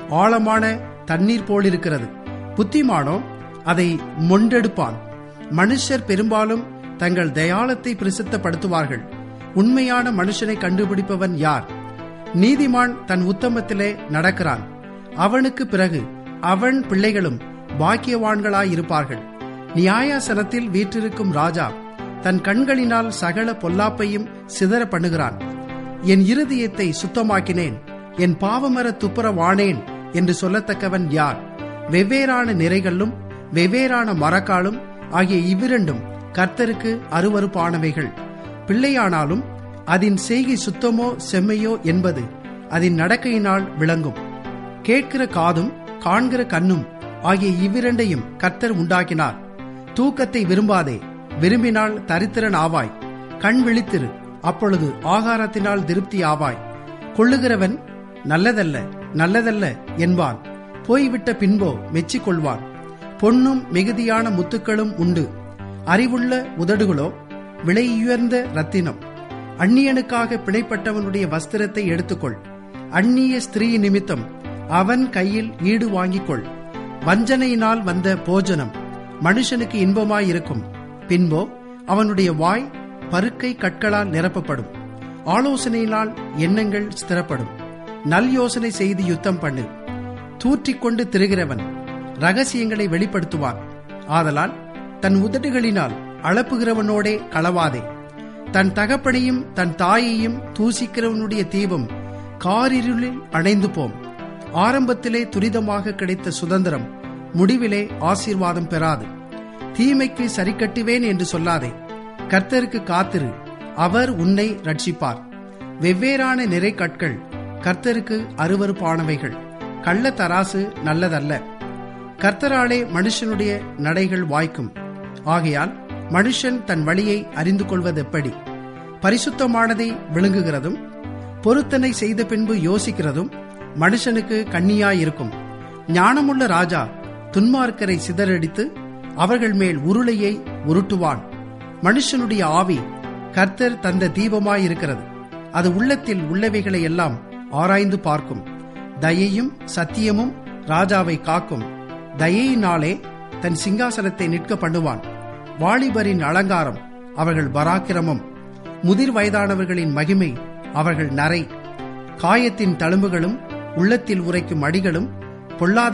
ஆழமான தண்ணீர் போலிருக்கிறது. புத்திமானோ அதை மொண்டெடுப்பான். மனுஷர் பெரும்பாலும் தங்கள் தயாளத்தை பிரசித்தப்படுத்துவார்கள். உண்மையான மனுஷனை கண்டுபிடிப்பவன் யார்? நீதிமான் தன் உத்தமத்திலே நடக்கிறான். அவனுக்கு பிறகு அவன் பிள்ளைகளும் பாக்கியவான்களாயிருப்பார்கள். நியாயாசனத்தில் வீற்றிருக்கும் ராஜா தன் கண்களினால் சகல பொல்லாப்பையும் சிதற பண்ணுகிறான். என் இருதயத்தை சுத்தமாக்கினேன், என் பாவமர துப்புரவானேன் என்று சொல்லத்தக்கவன் யார்? வெவ்வேறான நிறைகளும் வெவ்வேறான மரக்காலும் ஆகிய இவ்விரண்டும் கர்த்தருக்கு அருவருப்பானவைகள். பிள்ளையானாலும் அதன் செய்கை சுத்தமோ செம்மையோ என்பது அதன் நடக்கையினால் விளங்கும். கேட்கிற காதும் காண்கிற கண்ணும் ஆகிய இவ்விரண்டையும் கர்த்தர் உண்டாக்கினார். தூக்கத்தை விரும்பாதே, விரும்பினால் தரித்திரன் ஆவாய். கண் விழித்திரு, அப்பொழுது ஆகாரத்தினால் திருப்தி ஆவாய். கொள்ளுகிறவன் நல்லதல்ல நல்லதல்ல என்பான், போய்விட்ட பின்போ மெச்சிக்கொள்வான். பொன்னும் மிகுதியான முத்துக்களும் உண்டு, அறிவுள்ள உதடுகளோ விலையுயர்ந்த ரத்தினம். அந்நியனுக்காக பிணைப்பட்டவனுடைய வஸ்திரத்தை எடுத்துக்கொள். அந்நிய ஸ்திரீ நிமித்தம் அவன் கையில் ஈடு வாங்கிக் கொள். வஞ்சனையினால் வந்த போஜனம் மனுஷனுக்கு இன்பமாயிருக்கும், பின்போ அவனுடைய வாய் பருக்கை கற்களால் நிரப்பப்படும். ஆலோசனையினால் எண்ணங்கள் ஸ்திரப்படும். நல் யோசனை செய்து யுத்தம் பண்ணு. தூற்றிக்கொண்டு திரிகிறவன் ரகசியங்களை வெளிப்படுத்துவான். ஆதலால் தன் உதடுகளினால் அளப்புகிறவனோடே களவாதே. தன் தகப்பனையும் தன் தாயையும் தூசிக்கிறவனுடைய தீபம் காரிருளில் அணைந்து போம். ஆரம்பத்திலே துரிதமாக கிடைத்த சுதந்திரம் முடிவிலே ஆசீர்வாதம் பெறாது. தீமைக்கு சரிக்கட்டுவேன் என்று சொல்லாதே, கர்த்தருக்கு காத்திரு, அவர் உன்னை ரட்சிப்பார். வெவ்வேறான நிறை கற்கள் கர்த்தருக்கு அருவருப்பானவைகள். கள்ள தராசு நல்லதல்ல. கர்த்தராலே மனுஷனுடைய நடைகள் வாய்க்கும். ஆகையால் மனுஷன் தன் வழியை அறிந்து கொள்வதெப்படி? பரிசுத்தமானதை விழுங்குகிறதும் பொருத்தனை செய்த பின்பு யோசிக்கிறதும் மனுஷனுக்கு கண்ணியாயிருக்கும். ஞானமுள்ள ராஜா துன்மார்க்கரை சிதறடித்து அவர்கள் மேல் உருளையை உருட்டுவான். மனுஷனுடைய ஆவி கர்த்தர் தந்த தீபமாயிருக்கிறது, அது உள்ளத்தில் உள்ளவைகளை எல்லாம் ஆராய்ந்து பார்க்கும். தயையும் சத்தியமும் ராஜாவை காக்கும். தயையினாலே தன் சிங்காசனத்தை நிற்க பண்ணுவான். வாலிபரின் அலங்காரம் அவர்கள் பராக்கிரமம், முதிர் வயதானவர்களின் மகிமை அவர்கள் நரை. காயத்தின் தழும்புகளும் உள்ளத்தில் உரைக்கும் அடிகளும் பொல்லாத